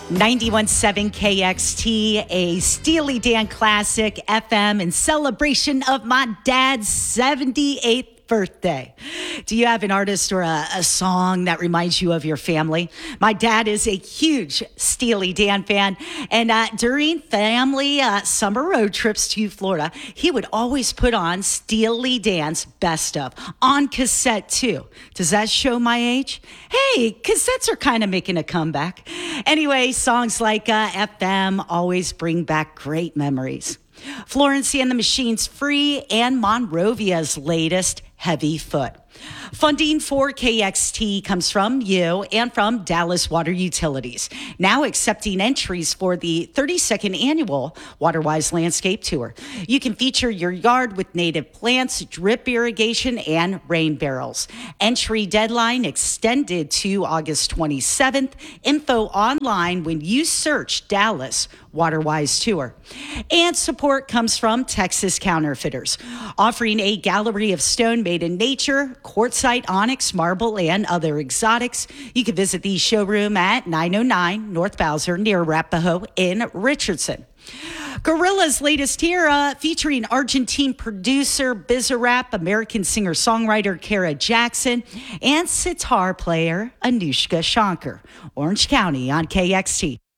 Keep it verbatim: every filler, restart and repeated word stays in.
ninety-one point seven K X T, a Steely Dan classic F M in celebration of my dad's seventy-eighth birthday. Do you have an artist or a, a song that reminds you of your family? My dad is a huge Steely Dan fan, and uh, during family uh, summer road trips to Florida, he would always put on Steely Dan's Best Of on cassette too. Does that show my age? Hey, cassettes are kind of making a comeback. Anyway, songs like uh, F M always bring back great memories. Florence and the Machine's Free and Monrovia's latest, Heavy Foot. Funding for K X T comes from you and from Dallas Water Utilities, now accepting entries for the thirty-second annual Waterwise Landscape Tour. You can feature your yard with native plants, drip irrigation, and rain barrels. Entry deadline extended to August twenty-seventh. Info online when you search Dallas Waterwise Tour. And support comes from Texas Counterfeiters, offering a gallery of stone made in nature, quartzite, onyx, marble, and other exotics. You can visit the showroom at nine oh nine North Bowser near Arapahoe in Richardson. Gorilla's latest era, featuring Argentine producer Bizarrap, American singer-songwriter Kara Jackson, and sitar player Anushka Shankar. Orange County on K X T.